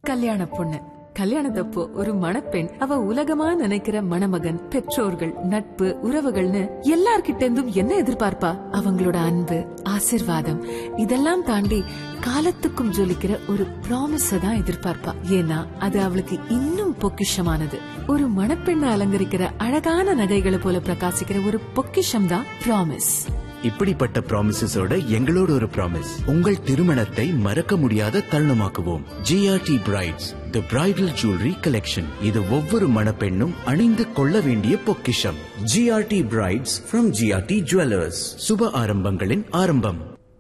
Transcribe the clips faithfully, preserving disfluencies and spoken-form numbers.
கல்யாண பொண்ணு கல்யாணத்தப்போ ஒரு மணப்பெண் அவ உலகமா நினைக்கிற மணமகன், பெற்றோர்கள், நட்பு, உறவுகள்னு எல்லார்கிட்ட இருந்தும் என்ன எதிர்பார்ப்பா? அவங்களோட அன்பு, ஆசிர்வாதம் இதெல்லாம் தாண்டி காலத்துக்கும் ஜொலிக்கிற ஒரு ப்ராமிஸ தான் எதிர்பார்ப்பா. ஏன்னா அது அவளுக்கு இன்னும் பொக்கிஷமானது. ஒரு மணப்பெண்ணை அலங்கரிக்கிற அழகான நகைகளை போல பிரகாசிக்கிற ஒரு பொக்கிஷம் தான் ப்ராமிஸ். இப்படிப்பட்ட ப்ராமிசஸோட எங்களோட ஒரு ப்ராமிஸ், உங்கள் திருமணத்தை மறக்க முடியாத தருணமாக்குவோம். ஜிஆர்டி பிரைட்ஸ், தி பிரைடல் ஜுவல்லரி கலெக்ஷன். இது ஒவ்வொரு மணப்பெண்ணும் அணிந்து கொள்ள வேண்டிய பொக்கிஷம். GRT brides from GRT jewellers. சுப ஆரம்பங்களின் ஆரம்பம்.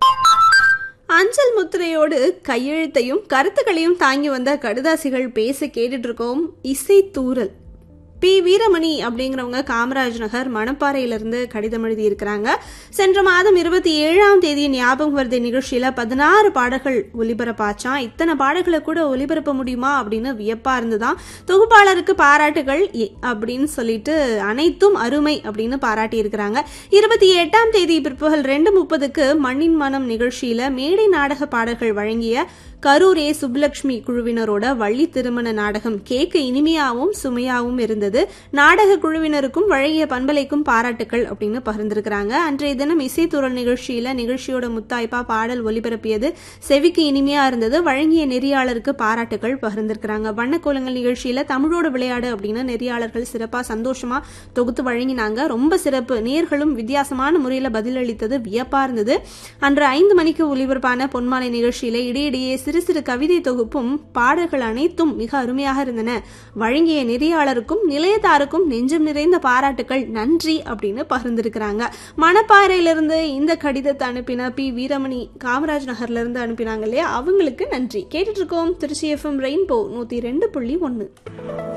அஞ்சல் முத்திரையோடு கையெழுத்தையும் கருத்துக்களையும் தாங்கி வந்த கடுதாசிகள் பேச கேட்டுட்டு இருக்கோம். இசை தூரல். பி வீரமணி அப்படிங்கிறவங்க காமராஜ் நகர் மணப்பாறையிலிருந்து கடிதம் எழுதி இருக்கிறாங்க. சென்ற மாதம் இருபத்தி ஏழாம் தேதி ஞாபகம் வருது நிகழ்ச்சியில பதினாறு பாடல்கள் ஒலிபரப்பாச்சான். இத்தனை பாடல்களை கூட ஒலிபரப்ப முடியுமா அப்படின்னு வியப்பா இருந்துதான். தொகுப்பாளருக்கு பாராட்டுகள் அப்படின்னு சொல்லிட்டு அனைத்தும் அருமை அப்படின்னு பாராட்டி இருக்கிறாங்க. இருபத்தி எட்டாம் தேதி பிற்பகல் ரெண்டு முப்பதுக்கு மண்ணின் மனம் நிகழ்ச்சியில மேடை நாடக பாடல்கள் வழங்கிய கரூர் ஏ சுப்புலட்சுமி குழுவினரோட வள்ளி திருமண நாடகம் கேட்க இனிமையாவும் சுமையாவும் இருந்தது. நாடக குழுவினருக்கும் வழங்கிய பண்பலைக்கும் பாராட்டுக்கள் அப்படின்னு பகிர்ந்திருக்கிறாங்க. அன்றைய தினம் இசைத்தூரல் நிகழ்ச்சியில நிகழ்ச்சியோட முத்தாய்ப்பா பாடல் ஒலிபரப்பியது செவிக்கு இனிமையா இருந்தது. வழங்கிய நெறியாளருக்கு பாராட்டுகள் பகிர்ந்திருக்கிறாங்க. வண்ணக்கோலங்கள் நிகழ்ச்சியில தமிழோட விளையாடு அப்படின்னு நெறியாளர்கள் சிறப்பா சந்தோஷமா தொகுத்து வழங்கினாங்க. ரொம்ப சிறப்பு. நேர்களும் வித்தியாசமான முறையில பதிலளித்தது வியப்பா இருந்தது. அன்று ஐந்து மணிக்கு ஒலிபரப்பான பொன்மாலை நிகழ்ச்சியில இடையிடையே சிறு சிறு கவிதை தொகுப்பும் பாடல்கள் அனைத்தும் மிக அருமையாக இருந்தன. வழங்கிய நெறியாளருக்கும் நிலையத்தாருக்கும் நெஞ்சம் நிறைந்த பாராட்டுகள், நன்றி அப்படின்னு பகிர்ந்திருக்கிறாங்க. மணப்பாறையிலிருந்து இந்த கடிதத்தை அனுப்பின பி வீரமணி காமராஜ் நகர்ல இருந்து அனுப்பினாங்க இல்லையா, அவங்களுக்கு நன்றி. கேட்டுட்டு இருக்கோம் திருச்சி எஃப்எம் ரெயின்போ நூத்தி ரெண்டு புள்ளி ஒன்னு.